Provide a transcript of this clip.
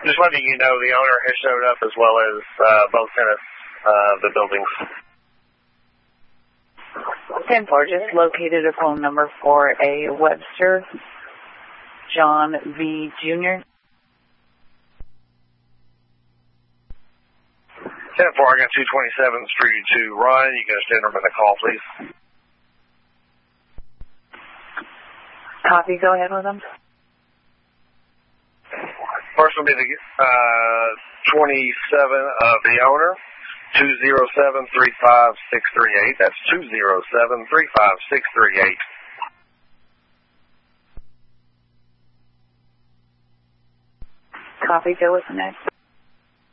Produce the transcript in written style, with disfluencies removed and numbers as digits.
Just letting you know the owner has showed up as well as both tenants of the buildings. 10-4 just located a phone number for a Webster John V. Jr. 10-4, I got 227th Street to Ryan. You guys gentlemen the call, please. Copy, go ahead with them. First will be the 27 of the owner, 207-35638. That's 207-35638. Copy, go with the next.